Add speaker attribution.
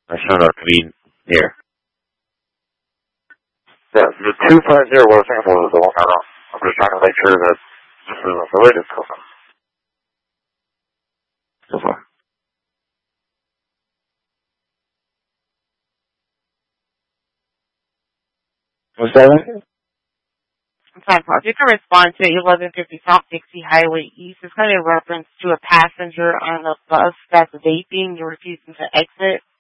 Speaker 1: I showed up to be here. Yeah, the 250 was the one I wrong. I'm just trying to make sure that this isn't the latest one. So far. What's that?
Speaker 2: Time pause. You can respond to 1150 South Dixie Highway East. It's going to be a reference to a passenger on the bus that's vaping. You're refusing to exit.